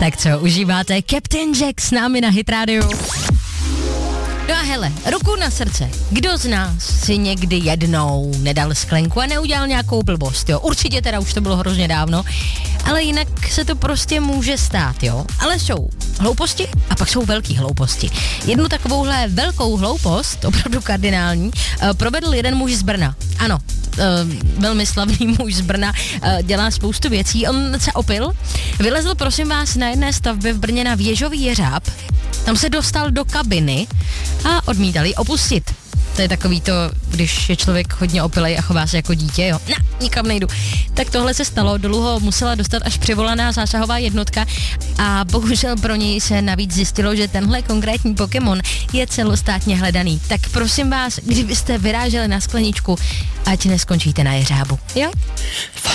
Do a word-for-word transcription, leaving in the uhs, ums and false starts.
Tak co, užíváte Captain Jack s námi na Hit Radio? No a hele, ruku na srdce, kdo z nás si někdy jednou nedal sklenku a neudělal nějakou blbost, jo? Určitě teda už to bylo hrozně dávno, ale jinak se to prostě může stát, jo? Ale jsou hlouposti a pak jsou velký hlouposti. Jednu takovouhle velkou hloupost, opravdu kardinální, uh, provedl jeden muž z Brna. Ano, uh, velmi slavný muž z Brna, uh, dělá spoustu věcí. On se opil, vylezl prosím vás na jedné stavbě v Brně na Věžový jeřáb, tam se dostal do kabiny a odmítal ji opustit. To je takový to, když je člověk hodně opilej a chová se jako dítě, jo. Na, nikam nejdu. Tak tohle se stalo, dolů ho musela dostat až přivolaná zásahová jednotka a bohužel pro něj se navíc zjistilo, že tenhle konkrétní Pokémon je celostátně hledaný. Tak prosím vás, kdybyste vyráželi na skleničku, ať neskončíte na jeřábu, jo?